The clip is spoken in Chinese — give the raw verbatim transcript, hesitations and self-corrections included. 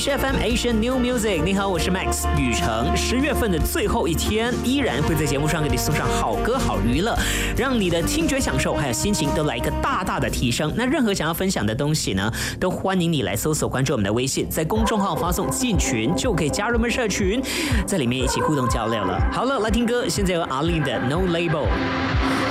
是 F M Asian New Music。你好，我是 Max 雨成。十月份的最后一天，依然会在节目上给你送上好歌好娱乐，让你的听觉享受还有心情都来一个大大的提升。那任何想要分享的东西呢，都欢迎你来搜索关注我们的微信，在公众号发送进群就可以加入我们社群，在里面一起互动交流了。好了，来听歌，现在有阿令的 No Label。